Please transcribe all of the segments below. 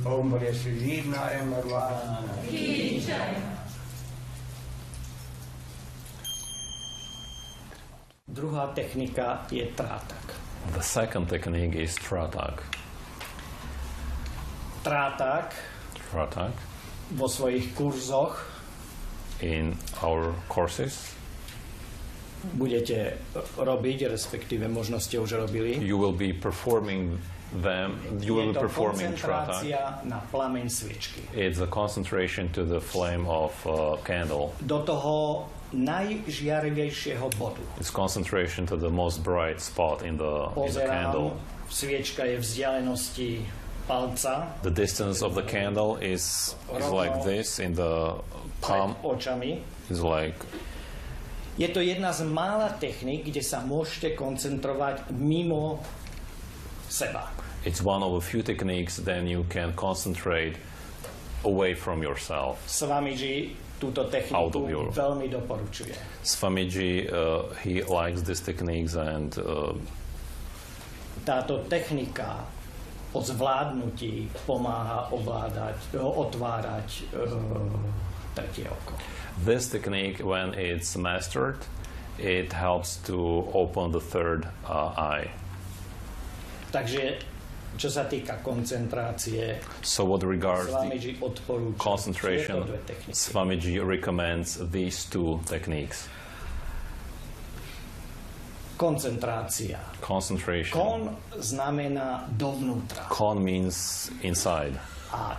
Ombre si líbna emerva. Druhá technika je trátak. The second technique is Tratak. Trátak Tratak. vo svojich kurzoch In our courses, budete robiť, respektíve možno ste už robili. you will be performing them. You will Je be to performing Tratak. koncentrácia na plameň sviečky. It's a concentration to the flame of candle. Do toho najžiarivejšieho bodu. It's concentration to the most bright spot in the candle. Pozerám, sviečka je v vzdialenosti palca The distance of the candle is like this in the pred palm. očami. Is like Je to jedna z mála techník, kde sa môžete koncentrovať mimo seba. it's one of a few techniques. Then you can concentrate away from yourself. Swamiji túto Out techniku of your- veľmi doporučuje. Swamiji, he likes these techniques, and Táto technika o zvládnutí pomáha otvárať tretie oko. this technique, when it's mastered, it helps to open the third eye. Takže čo sa týka koncentrácie, So, what regards the Swamiji odporúča concentration, tieto dve techniky. Swamiji recommends these two techniques. Koncentrácia. Concentration. Kon znamená dovnútra. Kon means inside. A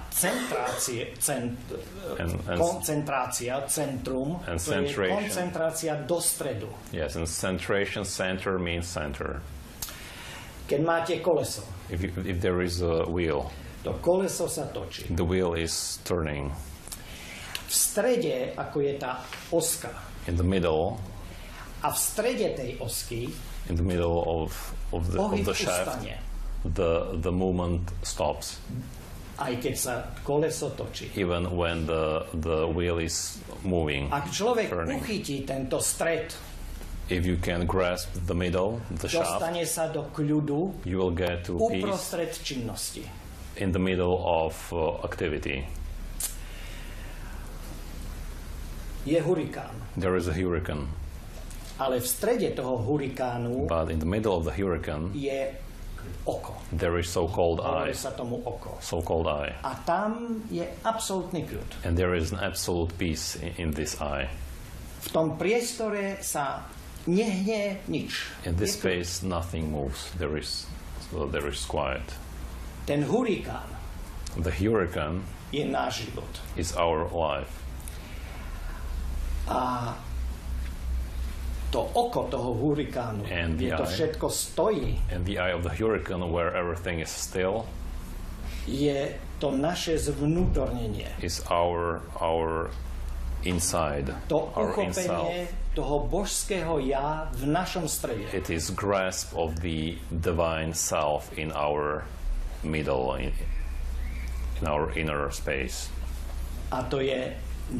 koncentrácia, centrum, And to je centration. koncentrácia do stredu. Yes, and centration, center means center. Keď máte koleso, If there is a wheel, to koleso sa točí. the wheel is turning. V strede, ako je tá oska, In the middle, a v strede tej osky in the middle of pohyb the shaft, ustane, the movement stops. aj keď sa koleso točí. Even when the wheel is moving, Ak človek turning. uchytí tento stred, If you can grasp the middle, the shaft, dostane sa do kľudu you will get to peace uprostred činnosti. in the middle of activity. Je hurikán. There is a hurricane, Ale v strede toho hurikánu but in the middle of the hurricane, je oko. there is so-called Hovorí eye, sa tomu oko. so-called eye, A tam je absolútny kľud. and there is an absolute peace in this eye. V tom priestore sa nehne nič. In this Je tu- space, nothing moves. There is quiet. Ten hurikán The hurricane je náš život. is our life, A to oko toho hurikánu, And the kde to eye. všetko stojí, and the eye of the hurricane, where everything is still, je to naše zvnútornenie. is our inside, To our uchopenie inself. toho božského ja v našom strede. It is grasp of the divine self in our middle, in our inner space. A to je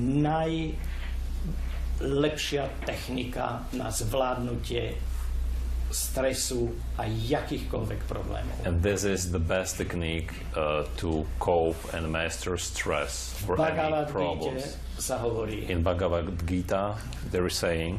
najlepšia technika na zvládnutie stresu a jakýchkoľvek problémov. And this is the best technique to cope and master stress for any Bhagavad Gita problems. sa hovorí, In Bhagavad Gita, there is saying,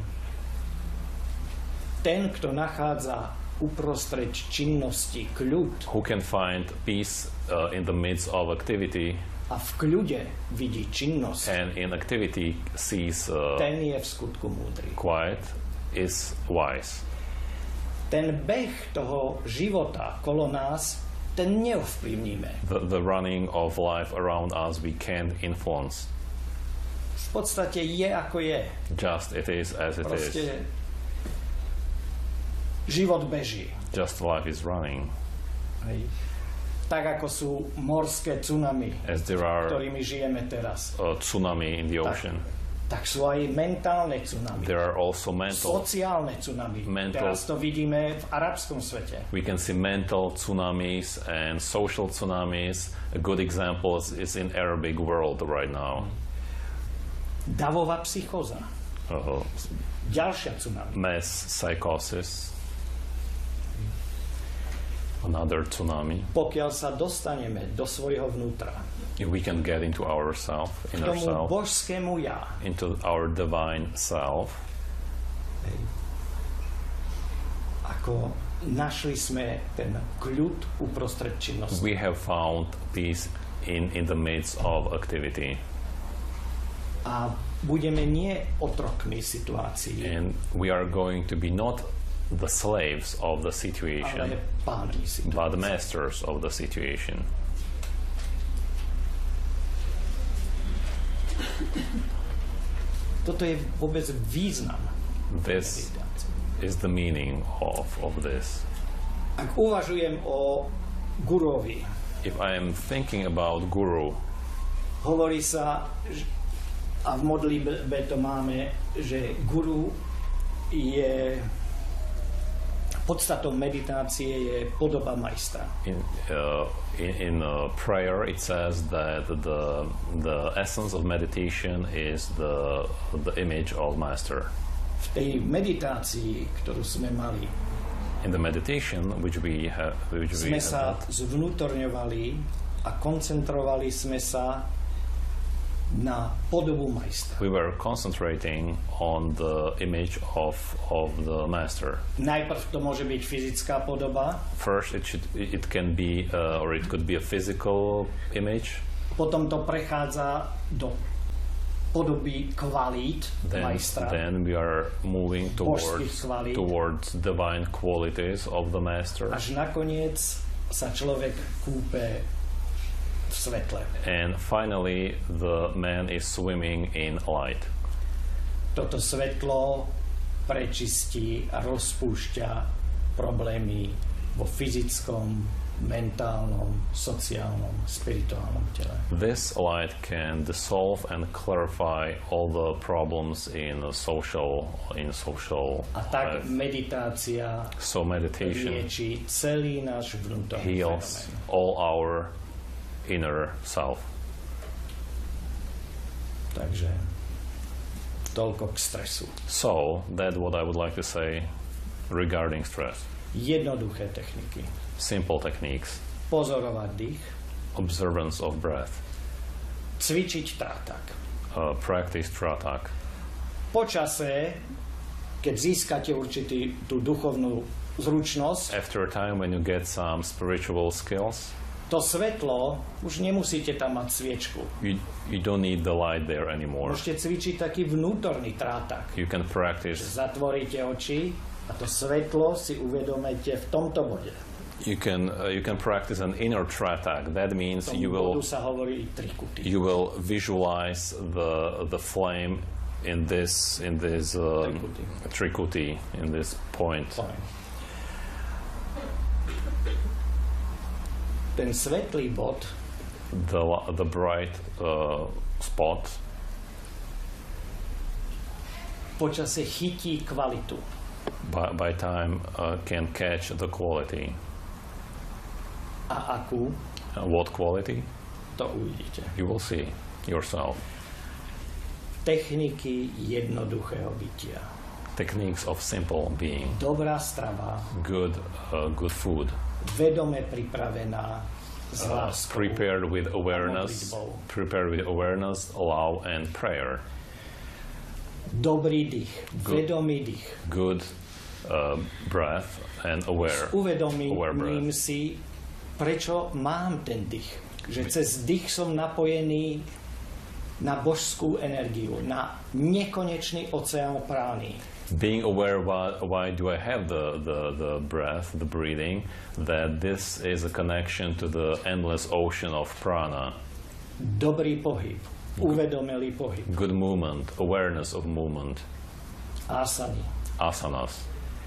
ten, kto nachádza uprostred činnosti kľud who can find peace in the midst of activity, a v kľude vidí činnosť, and in activity sees ten je v skutku múdry. quiet, is wise. Ten beh toho života kolo nás, ten neovplyvníme. The running of life around us we can't influence. V podstate je ako je. Just it is as it is. Proste život beží. Just life is running. Hej. Tak ako sú morské tsunami, As there are ktorými žijeme teraz. tsunami in the ocean, Tak sú aj mentálne tsunami. there are also mental. Sociálne tsunami. Mental- Teraz to vidíme v arabskom svete. We can see mental tsunamis and social tsunamis. A good example is in Arabic world right now. Davová psychóza. Ďalšia tsunami. Mass psychosis. another tsunami. Pokiaľ sa dostaneme do svojho vnútra, If we can get into ourself, k inner tomu self, božskému ja, into our divine self, ako našli sme ten kľud uprostred činnosti. we have found peace in the midst of activity. A budeme nie otrokmi situácií, And we are going to be not the slaves of the ale situation, pánmi situácií. but masters of the situation. Toto je vôbec význam This meditácie. is the meaning of this. Ak uvažujem o gurovi, If I am thinking about Guru, hovorí sa, a v modlitbe to máme, že guru je podstatou meditácie je podoba majstra. in prayer, it says that the essence of meditation is the image of Master. V tej meditácii, ktorú sme mali, In the meditation which we have sme sa zvnútorňovali a koncentrovali sme sa na podobu majstra. we were concentrating on the image of the Master. Najprv to môže byť fyzická podoba, First, it can be or it could be a physical image. potom to prechádza do podoby kvalít majstra. Then we are moving Božských kvalít. towards divine qualities of the Master. Až nakoniec sa človek kúpe v svetle. And finally, the man is swimming in light. Toto svetlo prečistí a rozpúšťa problémy vo fyzickom, mentálnom, sociálnom, spirituálnom tele. This light can dissolve and clarify all the problems in social A tak life. meditácia So meditation lieči celý náš vnútorný heals fenomén. all our inner self. Takže toľko k stresu. So that's what I would like to say regarding stress. Jednoduché techniky. Simple techniques, Pozorovať dých, observance of breath, cvičiť trátak. practice tratak. Po čase, keď získate tú duchovnú zručnosť, After a time when you get some spiritual skills, to svetlo, už nemusíte tam mať sviečku. you don't need the light there anymore. Môžete cvičiť taký vnútorný trátak. You can practice. Zatvoríte oči a to svetlo si uvedomíte v tomto bode. You can practice an inner tratak. That means Tomu you bodu will sa hovorí trikuty. visualize the flame in this trikuti, in this point. Ten svetlý bod The bright spot počase chytí kvalitu. by time can catch the quality. A akú? What quality? To uvidíte. You will see yourself. Techniky jednoduchého bytia. Techniques of simple being. Dobrá strava, Good food. vedome pripravená, s láskou, Prepared with awareness. modlitbou. Prepared with awareness, love, and prayer. Dobrý dých, Good. vedomý dých. Good breath and aware. Uvedomím si, prečo mám ten dých. Že cez dých som napojený na božskú energiu, na nekonečný oceán prány. Being aware why do I have the breath, the breathing, that this is a connection to the endless ocean of prana. Dobrý pohyb, uvedomelý pohyb, Good movement, awareness of movement, asany, asanas,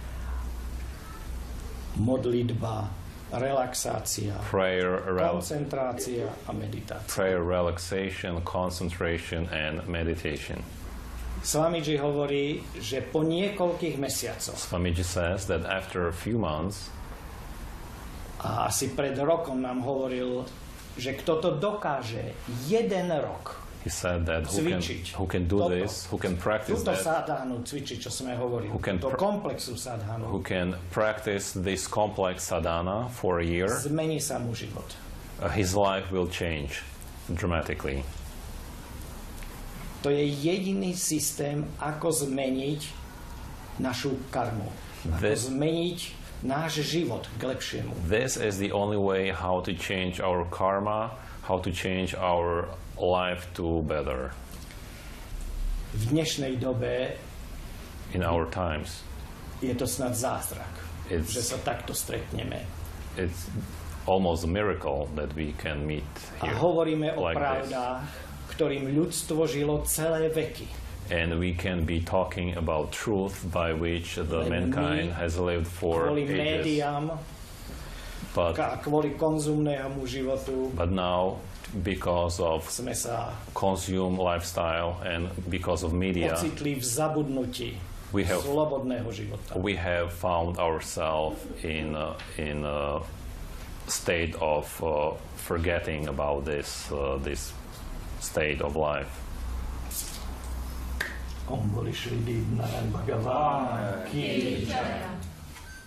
modlitba, relaxácia, prayer, koncentrácia a meditácia. relaxation, concentration, and meditation. Swamiji hovorí, že po niekoľkých mesiacoch, Swamiji says that after a few months, a asi pred rokom nám hovoril, že kto to dokáže jeden rok, He said that Cvičiť. who can do Toto. this, who can practice Túto that, sadhánu cvičiť, čo sme hovorili. Who can Do pr- komplexu sadhánu. who can practice this complex sadhana for a year, Zmení sa mu život. his life will change dramatically. To je jediný systém, ako zmeniť našu karmu. Ako This- zmeniť náš život k lepšiemu. This is the only way how to change our karma, how to change our life to better V dnešnej dobe in our times. je to snad zázrak, It's- že sa takto stretneme. It's almost a miracle that we can meet A here hovoríme o like this. pravdách, ktorým ľudstvo žilo celé veky. And we can be talking about truth by which the Len mankind my, has lived for Kvôli ages. médiám a kvôli konzumnému životu But now, because of sme sa consume lifestyle and because of media, ocitli v zabudnutí We have- slobodného života. we have found ourselves in a state of forgetting about this state of life. Om Boli Shri Dibnaran Bhagavan Ki Jai.